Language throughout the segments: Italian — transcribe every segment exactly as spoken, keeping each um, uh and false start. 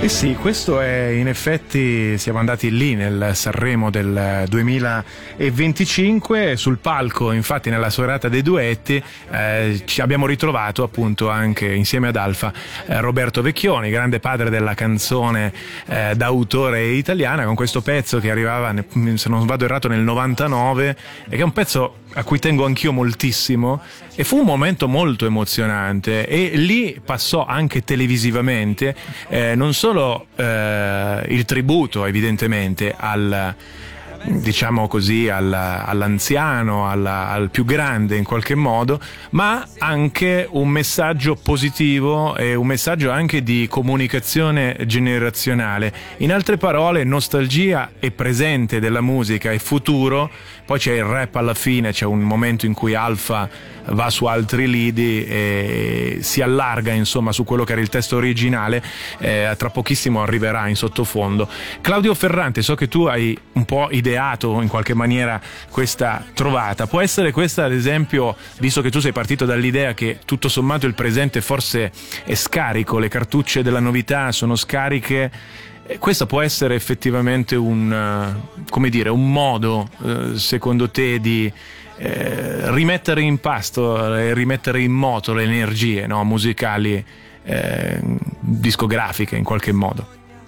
Eh sì, questo è, in effetti siamo andati lì nel Sanremo del duemilaventicinque, sul palco, infatti nella serata dei duetti eh, ci abbiamo ritrovato appunto anche insieme ad Alfa eh, Roberto Vecchioni, grande padre della canzone eh, d'autore italiana, con questo pezzo che arrivava, se non vado errato, nel novantanove, e che è un pezzo a cui tengo anch'io moltissimo, e fu un momento molto emozionante, e lì passò anche televisivamente eh, non solo eh, il tributo evidentemente al, diciamo così, al, all'anziano, alla, al più grande in qualche modo, ma anche un messaggio positivo e un messaggio anche di comunicazione generazionale. In altre parole, nostalgia e presente della musica e futuro. Poi c'è il rap alla fine, c'è un momento in cui Alfa va su altri lidi e si allarga insomma su quello che era il testo originale. Eh, tra pochissimo arriverà in sottofondo. Claudio Ferrante, so che tu hai un po' ideato in qualche maniera questa trovata. Può essere questa, ad esempio, visto che tu sei partito dall'idea che tutto sommato il presente forse è scarico, le cartucce della novità sono scariche, questo può essere effettivamente un, come dire, un modo, eh, secondo te, di eh, rimettere in pasto e rimettere in moto le energie, no, musicali, eh, discografiche in qualche modo?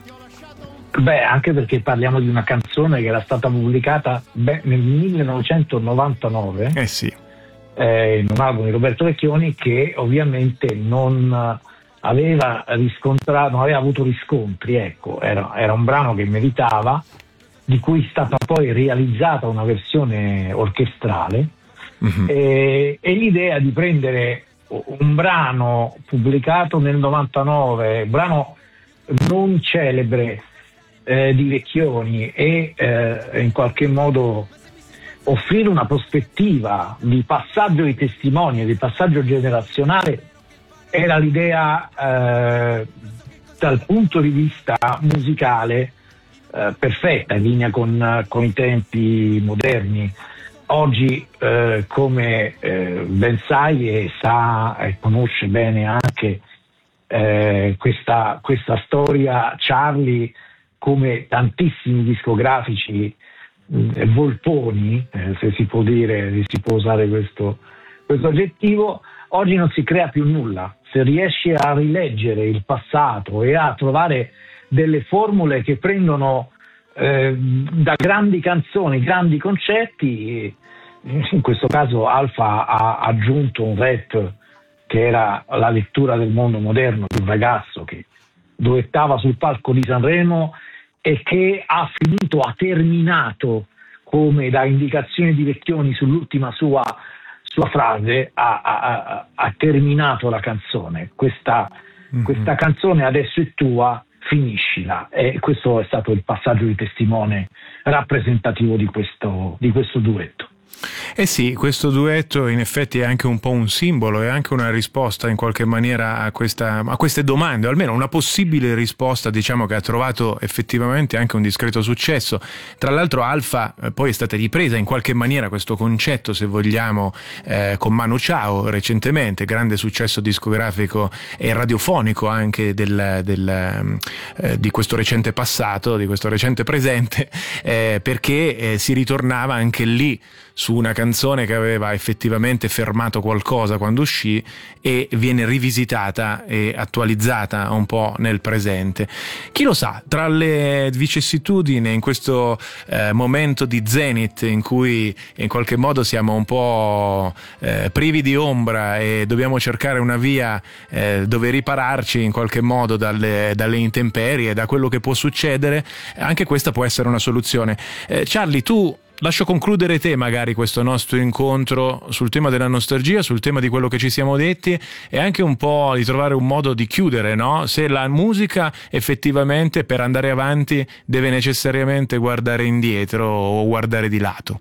Beh, anche perché parliamo di una canzone che era stata pubblicata beh, nel millenovecentonovantanove, eh sì. eh, in un album di Roberto Vecchioni, che ovviamente non aveva riscontrato, non aveva avuto riscontri, ecco, era, era un brano che meritava, di cui è stata poi realizzata una versione orchestrale, mm-hmm. e, e l'idea di prendere un brano pubblicato nel novantanove, un brano non celebre eh, di Vecchioni, e eh, in qualche modo offrire una prospettiva di passaggio di testimoni e di passaggio generazionale, era l'idea eh, dal punto di vista musicale eh, perfetta, in linea con, con i tempi moderni. Oggi, eh, come eh, ben sai e sa e conosce bene anche eh, questa, questa storia, Charlie, come tantissimi discografici mh, volponi, eh, se si può dire, se si può usare questo, questo aggettivo, oggi non si crea più nulla. Se riesci a rileggere il passato e a trovare delle formule che prendono eh, da grandi canzoni, grandi concetti, in questo caso Alfa ha aggiunto un rap che era la lettura del mondo moderno di un ragazzo che duettava sul palco di Sanremo e che ha finito, ha terminato, come da indicazioni di Vecchioni sull'ultima sua sua frase, ha, ha, ha terminato la canzone. Questa, mm-hmm. questa canzone adesso è tua, finiscila. E questo è stato il passaggio di testimone rappresentativo di questo, di questo duetto. Eh sì, questo duetto in effetti è anche un po' un simbolo, è anche una risposta in qualche maniera a, questa, a queste domande, o almeno una possibile risposta, diciamo, che ha trovato effettivamente anche un discreto successo. Tra l'altro Alfa eh, poi è stata ripresa in qualche maniera questo concetto, se vogliamo, eh, con Manu Chao recentemente, grande successo discografico e radiofonico anche del, del, eh, di questo recente passato, di questo recente presente, eh, perché eh, si ritornava anche lì su una canzone che aveva effettivamente fermato qualcosa quando uscì e viene rivisitata e attualizzata un po' nel presente. Chi lo sa, tra le vicissitudini in questo eh, momento di zenith in cui in qualche modo siamo un po' eh, privi di ombra e dobbiamo cercare una via eh, dove ripararci in qualche modo dalle, dalle intemperie, da quello che può succedere, anche questa può essere una soluzione. Eh, Charlie, tu lascio concludere te magari questo nostro incontro sul tema della nostalgia, sul tema di quello che ci siamo detti, e anche un po' di trovare un modo di chiudere, no? Se la musica effettivamente per andare avanti deve necessariamente guardare indietro o guardare di lato.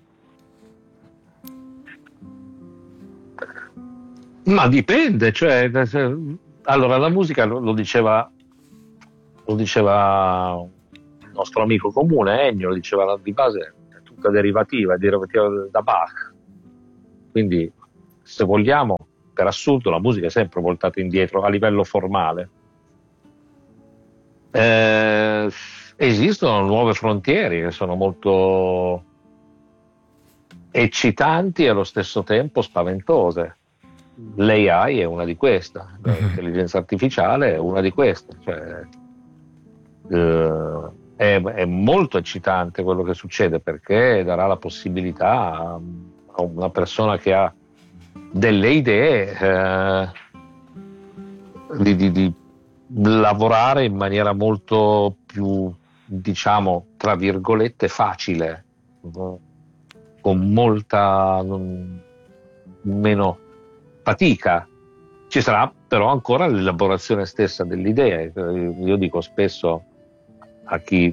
Ma dipende, cioè, allora la musica lo diceva lo diceva il nostro amico comune Ennio, lo diceva di base derivativa, derivativa da Bach, quindi se vogliamo, per assurdo la musica è sempre voltata indietro a livello formale, Eh, esistono nuove frontiere che sono molto eccitanti e allo stesso tempo spaventose. L'A I è una di queste, l'intelligenza artificiale è una di queste, cioè, eh, è, è molto eccitante quello che succede, perché darà la possibilità a, a una persona che ha delle idee eh, di, di, di lavorare in maniera molto più, diciamo, tra virgolette, facile, con molta non, meno fatica. Ci sarà però ancora l'elaborazione stessa dell'idea. Io dico spesso a chi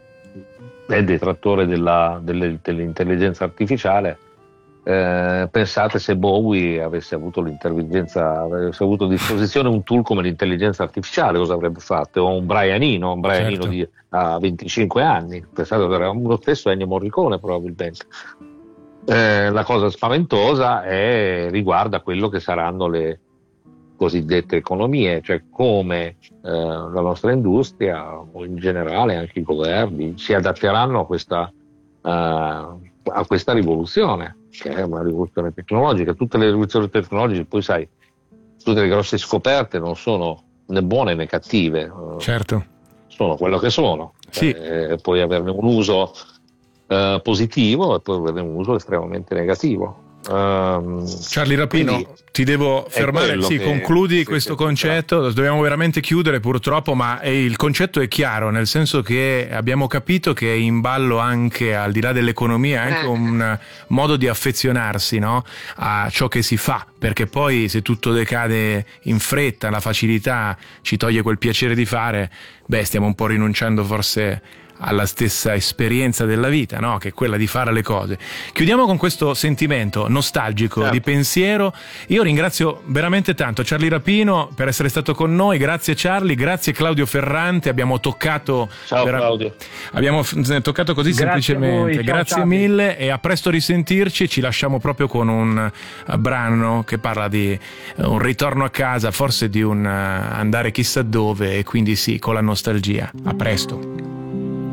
è detrattore della, delle, dell'intelligenza artificiale, eh, pensate se Bowie avesse avuto l'intelligenza, avesse avuto a disposizione un tool come l'intelligenza artificiale, cosa avrebbe fatto? O un Brian Eno, un Brian Eno, certo, di a venticinque anni, pensate che era lo stesso Ennio Morricone probabilmente. Eh, la cosa spaventosa è, riguarda quello che saranno le cosiddette economie, cioè come eh, la nostra industria o in generale anche i governi si adatteranno a questa, uh, a questa rivoluzione, che è una rivoluzione tecnologica. Tutte le rivoluzioni tecnologiche, poi sai, tutte le grosse scoperte non sono né buone né cattive, certo, sono quello che sono, sì. Eh, puoi averne un uso Uh, positivo e poi avere un uso estremamente negativo. Um, Charlie Rapino, quindi, ti devo fermare, sì, concludi sì, questo sì, concetto, sì. Dobbiamo veramente chiudere purtroppo, ma il concetto è chiaro, nel senso che abbiamo capito che è in ballo anche, al di là dell'economia, anche un modo di affezionarsi, no? A ciò che si fa, perché poi se tutto decade in fretta, la facilità ci toglie quel piacere di fare, beh, stiamo un po' rinunciando forse alla stessa esperienza della vita, no? Che è quella di fare le cose. Chiudiamo con questo sentimento nostalgico, certo, di pensiero. Io ringrazio veramente tanto Charlie Rapino per essere stato con noi. Grazie Charlie, grazie Claudio Ferrante. Abbiamo toccato ciao vera- Claudio abbiamo f- toccato così grazie semplicemente. Ciao, grazie ciao. mille e a presto risentirci. Ci lasciamo proprio con un uh, brano che parla di uh, un ritorno a casa, forse di un uh, andare chissà dove, e quindi sì, con la nostalgia. A presto.